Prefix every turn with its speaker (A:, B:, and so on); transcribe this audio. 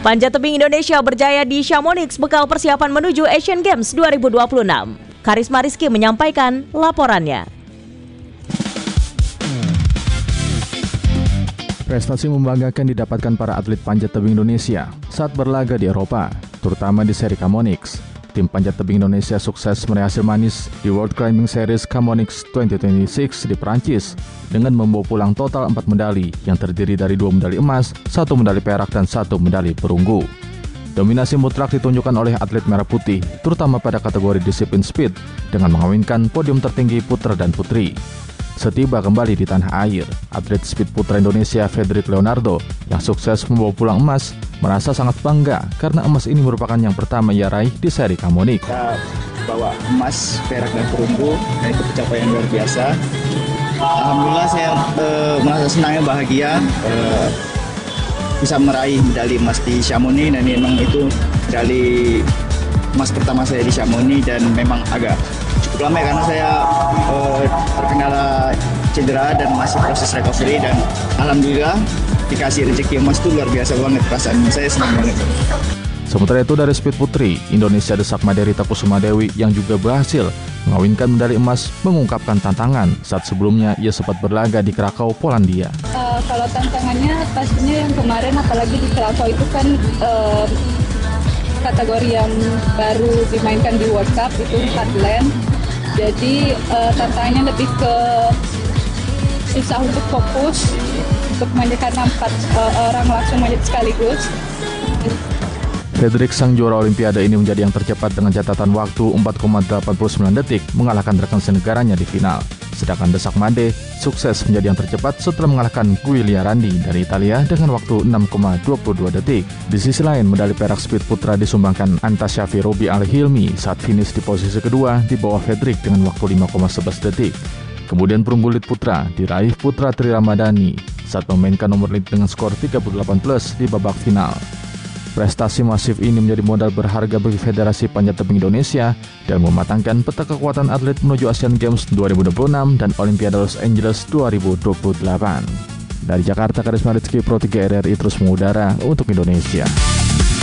A: Panjat tebing Indonesia berjaya di Chamonix bekal persiapan menuju Asian Games 2026. Karisma Rizky menyampaikan laporannya.
B: Prestasi membanggakan didapatkan para atlet panjat tebing Indonesia saat berlaga di Eropa, terutama di seri Chamonix. Tim panjat tebing Indonesia sukses meraih hasil manis di World Climbing Series Chamonix 2026 di Perancis dengan membawa pulang total 4 medali yang terdiri dari 2 medali emas, 1 medali perak, dan 1 medali perunggu. Dominasi mutlak ditunjukkan oleh atlet merah putih, terutama pada kategori disiplin speed, dengan mengawinkan podium tertinggi putra dan putri. Setiba kembali di tanah air, atlet speed putra Indonesia Fredrik Leonardo yang sukses membawa pulang emas merasa sangat bangga karena emas ini merupakan yang pertama ia raih di seri Chamonix.
C: Kita bawa emas, perak, dan perunggu, dan itu pencapaian luar biasa. Alhamdulillah saya merasa senang dan bahagia bisa meraih medali emas di Chamonix, dan memang itu medali emas pertama saya di Chamonix, dan memang agak cukup lama karena saya terkendala cedera dan masih proses recovery, dan alhamdulillah dikasih rezeki emas itu luar biasa banget, perasaan saya senang banget.
B: Sementara itu dari speed putri, Indonesia desak Maderita Kusumadewi yang juga berhasil mengawinkan medali emas mengungkapkan tantangan saat sebelumnya ia sempat berlaga di Krakow, Polandia.
D: Kalau tantangannya pastinya yang kemarin, apalagi di Krakow itu kan kategori yang baru dimainkan di World Cup, itu heartland. Jadi tantangannya lebih ke susah untuk fokus, untuk manjatkan 4 orang langsung manjat sekaligus.
B: Fredrik sang juara Olimpiade ini menjadi yang tercepat dengan catatan waktu 4,89 detik mengalahkan rekan senegaranya di final. Sedangkan Desak Made sukses menjadi yang tercepat setelah mengalahkan Giulia Randi dari Italia dengan waktu 6,22 detik. Di sisi lain, medali perak speed putra disumbangkan Antashafi Robi Al-Hilmi saat finish di posisi kedua di bawah Fredrik dengan waktu 5,11 detik. Kemudian perunggu lead putra diraih Putra Tri Ramadhani saat memainkan nomor lead dengan skor 38+ di babak final. Prestasi masif ini menjadi modal berharga bagi Federasi Panjat Tebing Indonesia dan mematangkan peta kekuatan atlet menuju Asian Games 2026 dan Olimpiade Los Angeles 2028. Dari Jakarta, Karisma Rizky, Pro 3 RRI terus mengudara untuk Indonesia.